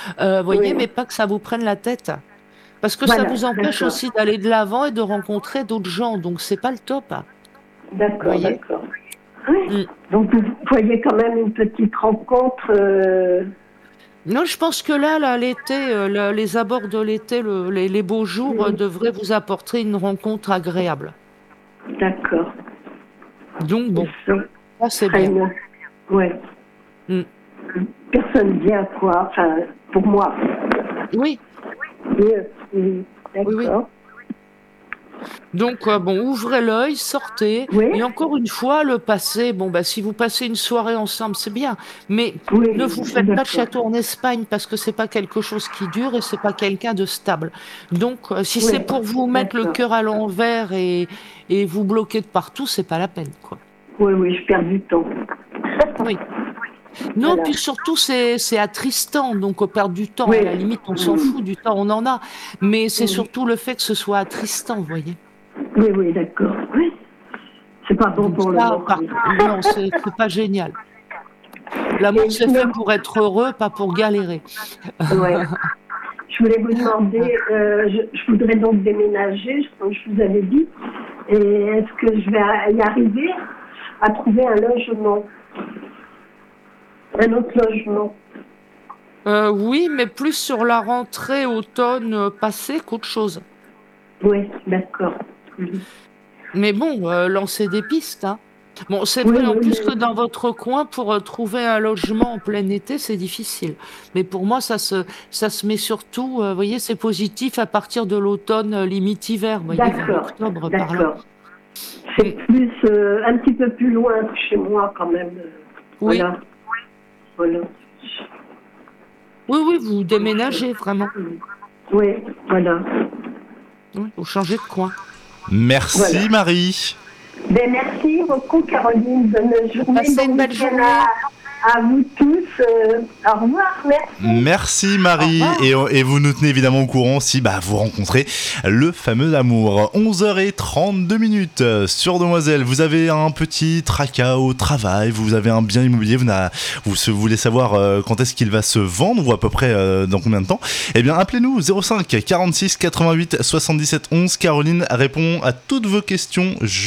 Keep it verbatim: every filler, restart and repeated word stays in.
Euh, voyez, Oui, mais pas que ça vous prenne la tête. Parce que ça voilà, vous empêche d'accord. aussi d'aller de l'avant et de rencontrer d'autres gens. Donc, c'est pas le top. D'accord, Voyez? d'accord. Oui. Mm. Donc vous voyez quand même une petite rencontre. euh, Non, je pense que là, là, l'été, euh, le- les abords de l'été, le- les, les beaux jours euh, mm, devraient vous apporter une rencontre agréable. D'accord. Donc, Et bon, ça ça, c'est serait bien. une. Ouais. Mm. Personne vient quoi. Enfin, pour moi. Oui, Mieux. Mm, oui, oui. D'accord. Donc, euh, bon, ouvrez l'œil, sortez. Oui. Et encore une fois, le passé, bon, bah, si vous passez une soirée ensemble, c'est bien. Mais ne Oui. vous faites pas de D'accord. château en Espagne parce que c'est pas quelque chose qui dure et c'est pas quelqu'un de stable. Donc, euh, si Oui. c'est pour vous mettre le D'accord. cœur à l'envers et, et vous bloquer de partout, c'est pas la peine, quoi. Oui, oui, je perds du temps. Oui. Non, Voilà. puis surtout, c'est, c'est attristant. Donc, on perd du temps. À Oui. la limite, on s'en Mm, fout du temps, on en a. Mais c'est mm. surtout le fait que ce soit attristant, vous voyez. Oui, oui, d'accord. Oui. C'est pas bon Donc pour le ça, par... moral. non, c'est c'est pas génial. L'amour, Et c'est je fait me. pour être heureux, pas pour galérer. Ouais. Je voulais vous demander, euh, je, je voudrais donc déménager, je- comme je vous avais dit, et est-ce que je vais y arriver à trouver un logement, un autre logement? Euh, oui, mais plus sur la rentrée automne euh, passée qu'autre chose. Oui, d'accord. Mhm. Mais bon, euh, lancer des pistes, hein. Bon, c'est Oui, vrai en oui, plus que oui. dans votre coin, pour euh, trouver un logement en plein été, c'est difficile. Mais pour moi, ça se, ça se met surtout, euh, vous voyez, c'est positif à partir de l'automne, euh, limite hiver, vous voyez, vers D'accord, octobre, par là. d'accord. Mm. C'est plus, euh, un petit peu plus loin que chez moi quand même. euh, Oui, Voilà, voilà. oui, oui, vous déménagez vraiment. Oui, voilà. Oui, vous changez de coin. Voilà. Merci Marie. Ben, merci beaucoup, Caroline. Bonne journée, Passez une bon belle week-end journée. à, à vous tous. Euh, au revoir, merci. Merci Au Marie et, revoir. et vous nous tenez évidemment au courant si bah, vous rencontrez le fameux amour. onze heures trente-deux minutes sur Demoiselle. Vous avez un petit tracas au travail, vous avez un bien immobilier, vous, n'a- vous se- voulez savoir euh, quand est-ce qu'il va se vendre ou à peu près euh, dans combien de temps. Eh bien appelez-nous zéro cinq quarante-six quatre-vingt-huit soixante-dix-sept onze. Caroline répond à toutes vos questions